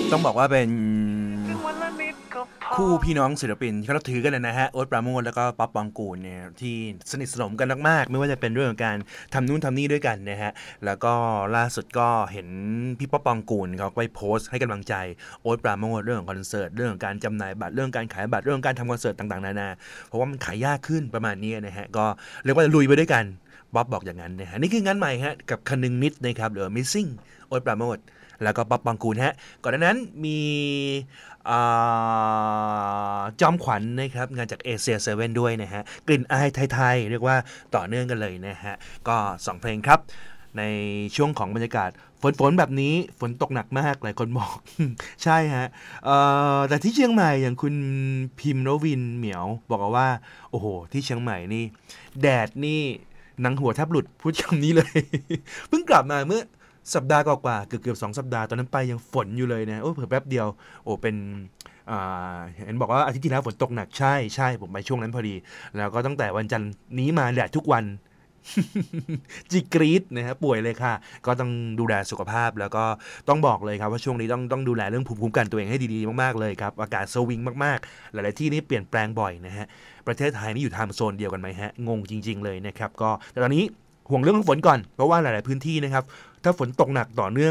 ต้องบอกว่าเป็นคู่พี่น้องศิลปินที่เขาถือกันนะฮะโอ๊ตปราโมชแล้วก็ป๊อปปองกูลเนี่ยที่สนิทสนมกันมากๆไม่ว่าจะเป็นเรื่องของการทำนู่นทำนี่ด้วยกันนะฮะแล้วก็ล่าสุดก็เห็นพี่ป๊อปปองกูลเขาไปโพสต์ให้กำลังใจโอ๊ตปราโมชเรื่องของคอนเสิร์ตเรื่องของการจำหน่ายบัตรเรื่องการขายบัตรเรื่องการทำคอนเสิร์ตต่างๆนานาเพราะว่ามันขายยากขึ้นประมาณนี้นะฮะก็เรียกว่าลุยไปด้วยกันบ๊อบบอกอย่างนั้นนะฮะนี่คืองานใหม่ฮะกับคนึงนิดนะครับหรือ Missing โอ๊ตปราโมชแล้วก็ป๊อปปองกูลฮะก่อนหน้านั้นมีจอมขวัญ นะครับงานจากเอเชีย7ด้วยนะฮะกลิ่นอายไทยๆเรียกว่าต่อเนื่องกันเลยนะฮะก็2เพลงครับในช่วงของบรรยากาศฝนแบบนี้ฝนตกหนักมากหลายคนบอก ใช่ฮะแต่ที่เชียงใหม่อย่างคุณพิมพ์โรวินเหมียวบอกว่าโอ้โหที่เชียงใหม่นี่แดดนี่หนังหัวแทบหลุดพูดคำนี้เลย เพิ่งกลับมาเมื่อสัปดาห์กว่าเกือบ2 สัปดาห์ตอนนั้นไปยังฝนอยู่เลยนะโอ้เผื่อแป๊บเดียวโอ้เป็นเห็นบอกว่าอาทิตย์ที่แล้วฝนตกหนักใช่ผมไปช่วงนั้นพอดีแล้วก็ตั้งแต่วันจันทร์นี้มาแดดทุกวัน จิกรีดนะฮะป่วยเลยค่ะก็ต้องดูแลสุขภาพแล้วก็ต้องบอกเลยครับว่าช่วงนี้ต้องดูแลเรื่องภูมิคุ้มกันตัวเองให้ดีๆมากๆเลยครับอากาศสวิงมากๆหลายๆที่นี่เปลี่ยนแปลงบ่อยนะฮะประเทศไทยนี่อยู่ไทม์โซนเดียวกันไหมฮะงงจริงๆเลยนะครับก็แต่ตอนนี้ห่วงเรื่องของฝนก่อนเพราะว่าหลายๆพื้นที่นะครับถ้าฝนตกหนักต่อเนื่อง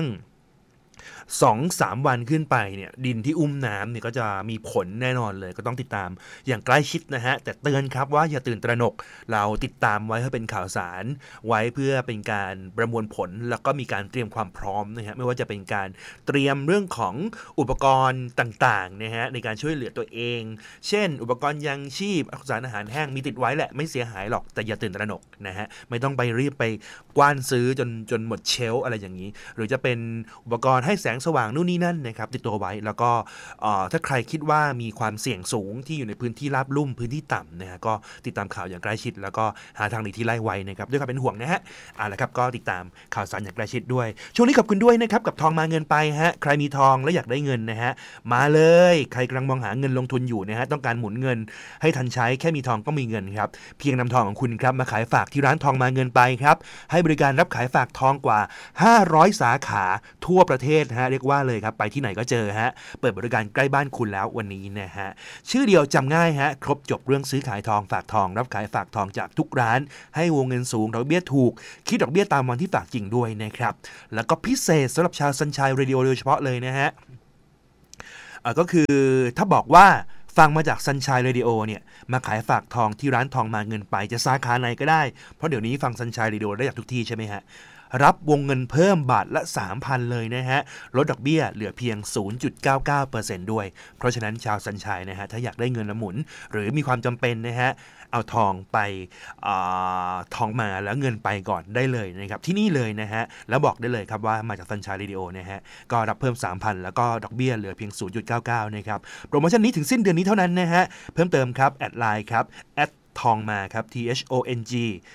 2-3 วันขึ้นไปเนี่ยดินที่อุ้มน้ำเนี่ยก็จะมีผลแน่นอนเลยก็ต้องติดตามอย่างใกล้ชิดนะฮะแต่เตือนครับว่าอย่าตื่นตระหนกเราติดตามไว้ให้เป็นข่าวสารไว้เพื่อเป็นการประมวลผลแล้วก็มีการเตรียมความพร้อมนะฮะไม่ว่าจะเป็นการเตรียมเรื่องของอุปกรณ์ต่างๆนะฮะในการช่วยเหลือตัวเองเช่นอุปกรณ์ยังชีพสารอาหารแห้งมีติดไว้แหละไม่เสียหายหรอกแต่อย่าตื่นตระหนกนะฮะไม่ต้องไปรีบไปกว้านซื้อจนหมดเชลฟ์อะไรอย่างนี้หรือจะเป็นอุปกรณ์ให้แสงสว่างนู่นนี่นั่นนะครับติดตัวไว้แล้วก็ถ้าใครคิดว่ามีความเสี่ยงสูงที่อยู่ในพื้นที่ราบลุ่มพื้นที่ต่ำนะฮะก็ติดตามข่าวอย่างใกล้ชิดแล้วก็หาทางหนีที่ไล่ไวนะครับด้วยความเป็นห่วงนะฮะละครับก็ติดตามข่าวสารอย่างใกล้ชิดด้วยช่วงนี้ขอบคุณด้วยนะครับกับทองมาเงินไปฮะใครมีทองและอยากได้เงินนะฮะมาเลยใครกำลังมองหาเงินลงทุนอยู่นะฮะต้องการหมุนเงินให้ทันใช้แค่มีทองก็มีเงินครับเพียงนำทองของคุณครับมาขายฝากที่ร้านทองมาเงินไปครับให้บริการรับขายฝากทองกว่า500 สาขาทั่วประเทศฮะเรียกว่าเลยครับไปที่ไหนก็เจอฮะเปิดบริการใกล้บ้านคุณแล้ววันนี้นะฮะชื่อเดียวจำง่ายฮะครบจบเรื่องซื้อขายทองฝากทองรับขายฝากทองจากทุกร้านให้วงเงินสูงดอกเบี้ยถูกคิดดอกเบี้ยตามวันที่ฝากจริงด้วยนะครับแล้วก็พิเศษสำหรับชาวซันชัยเรดิโอโดยเฉพาะเลยนะฮะก็คือถ้าบอกว่าฟังมาจากซันชัยเรดิโอเนี่ยมาขายฝากทองที่ร้านทองมาเงินไปจะสาขาไหนก็ได้เพราะเดี๋ยวนี้ฟังซันชัยเรดิโอได้จากทุกที่ใช่ไหมฮะรับวงเงินเพิ่มบาทละ 3,000 เลยนะฮะลดดอกเบี้ยเหลือเพียง 0.99% ด้วยเพราะฉะนั้นชาวซันชัยนะฮะถ้าอยากได้เงินละหมุนหรือมีความจำเป็นนะฮะเอาทองไปทองมาแล้วเงินไปก่อนได้เลยนะครับที่นี่เลยนะฮะแล้วบอกได้เลยครับว่ามาจากซันชัยเรดิโอนะฮะก็รับเพิ่ม 3,000 แล้วก็ดอกเบี้ยเหลือเพียง 0.99 นะครับโปรโมชั่นนี้ถึงสิ้นเดือนนี้เท่านั้นนะฮะเพิ่มเติมครับแอดไลน์ครับแอดทองมาครับ THONG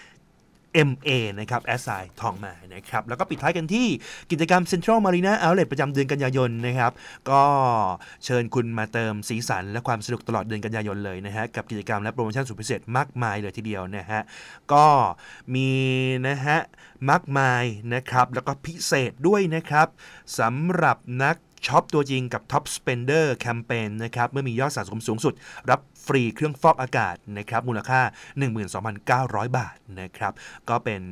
MA นะครับแอสไซน์ทองมานะครับแล้วก็ปิดท้ายกันที่กิจกรรม Central Marina Outlet ประจำเดือนกันยายนนะครับก็เชิญคุณมาเติมสีสันและความสนุกตลอดเดือนกันยายนเลยนะฮะกับกิจกรรมและโปรโมชั่นสุดพิเศษมากมายเลยทีเดียวนะฮะก็มีนะฮะมากมายนะครับแล้วก็พิเศษด้วยนะครับสำหรับนักช็อปตัวจริงกับ Top Spender แคมเปญนะครับเมื่อมียอดสะสมสูงสุดรับฟรีเครื่องฟอกอากาศนะครับมูลค่า 12,900 บาทนะครับก็เป็น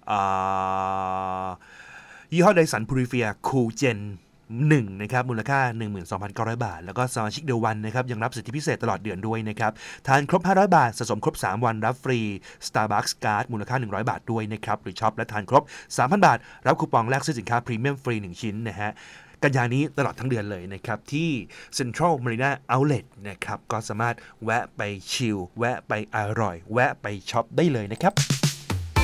ยี่ห้อไดสันพูริเฟียคูลเจน1นะครับมูลค่า 12,900 บาทแล้วก็สมาชิกเดวันนะครับยังรับสิทธิพิเศษตลอดเดือนด้วยนะครับทานครบ500 บาทสะสมครบ3วันรับฟรี Starbucks Card มูลค่า100 บาทด้วยนะครับหรือช็อปและทานครบ 3,000 บาทรับคูปองแลกซื้อสินค้าพรีเมียมฟรี1ชิ้นนะฮะกันยานี้ตลอดทั้งเดือนเลยนะครับที่ Central Marina Outlet นะครับก็สามารถแวะไปชิลแวะไปอร่อยแวะไปช็อปได้เลยนะครับ